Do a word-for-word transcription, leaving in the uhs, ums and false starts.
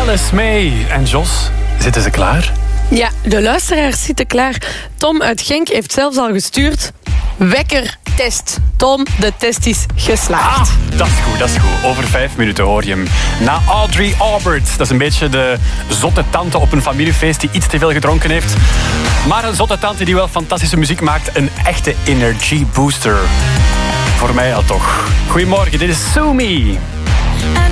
Alice May en Jos, zitten ze klaar? Ja, de luisteraars zitten klaar. Tom uit Genk heeft zelfs al gestuurd. Wekkertest. Tom, de test is geslaagd. Ah, dat is goed, dat is goed. Over vijf minuten hoor je hem. Na Audrey Aubert. Dat is een beetje de zotte tante op een familiefeest die iets te veel gedronken heeft. Maar een zotte tante die wel fantastische muziek maakt. Een echte energy booster. Voor mij al toch. Goedemorgen, dit is Sue Me.